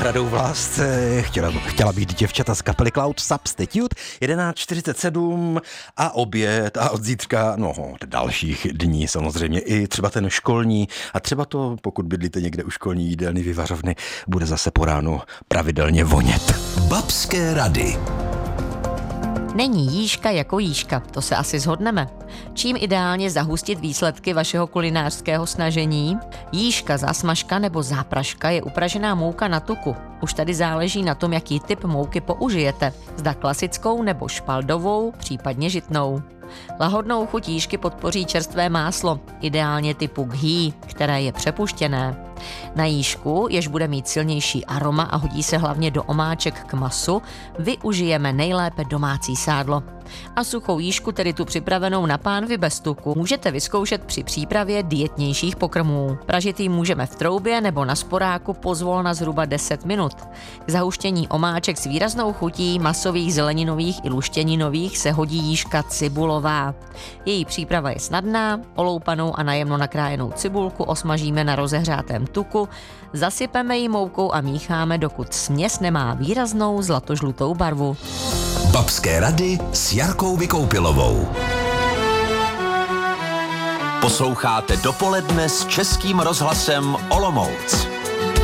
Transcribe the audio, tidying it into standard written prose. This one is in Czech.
zahradou v lásce chtěla být děvčata z kapely Cloud Substitute. 11:47 a oběd a od zítřka, dalších dní samozřejmě i třeba ten školní a třeba to, pokud bydlíte někde u školní jídelny vyvařovny, bude zase po ránu pravidelně vonět. Babské rady. Není jížka jako jížka, to se asi shodneme. Čím ideálně zahustit výsledky vašeho kulinářského snažení? Jížka, zásmažka nebo zápraška je upražená mouka na tuku. Už tady záleží na tom, jaký typ mouky použijete. Zda klasickou nebo špaldovou, případně žitnou. Lahodnou chuť jížky podpoří čerstvé máslo, ideálně typu ghee, které je přepuštěné. Na jížku, jež bude mít silnější aroma a hodí se hlavně do omáček k masu, využijeme nejlépe domácí sádlo. A suchou jížku, tedy tu připravenou na pánvi bez tuku, můžete vyzkoušet při přípravě dietnějších pokrmů. Pražit ji můžeme v troubě nebo na sporáku pozvolna zhruba 10 minut. K zahuštění omáček s výraznou chutí masových, zeleninových i luštěninových se hodí jížka cibulová. Její příprava je snadná, oloupanou a najemno nakrájenou cibulku osmažíme na rozehřátém tuku, zasypeme ji moukou a mícháme, dokud směs nemá výraznou zlatožlutou barvu. Babské rady s Jarkou Vykoupilovou. Posloucháte Dopoledne s Českým rozhlasem Olomouc.